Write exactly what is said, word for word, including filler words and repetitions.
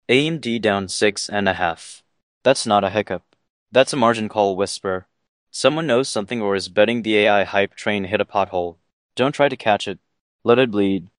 A M D down six and a half. That's not a hiccup. That's a margin call whisper. Someone knows something or is betting the A I hype train hit a pothole. Don't try to catch it. Let it bleed.